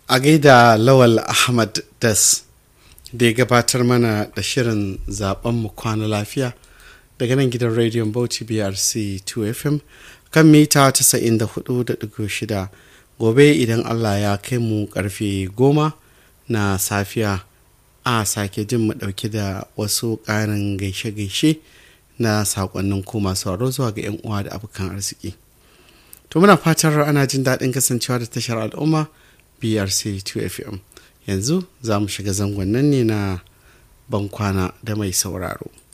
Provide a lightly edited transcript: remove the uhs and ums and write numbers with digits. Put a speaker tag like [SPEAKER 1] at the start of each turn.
[SPEAKER 1] a gaida Lawal Ahmad Das da ya gabatar mana da shirin zaben mu kwana lafiya daga nan gidan rediyon Bauchi BRC 2 FM kan mita 94.6. Gobe idan Allah ya kai mu karfe 10 na safiya a sake jin mu dauke da wasu ƙarin gaishe-gaishe na sakonnin ku masu sauraro zuwa ga 'yan uwa da abokan arziki. To muna fatar ana jin daɗin kasancewa da tashar al'umma BRC 2 FM. Yanzu za mu shiga zangon nan ne na bankwana da mai sauraro.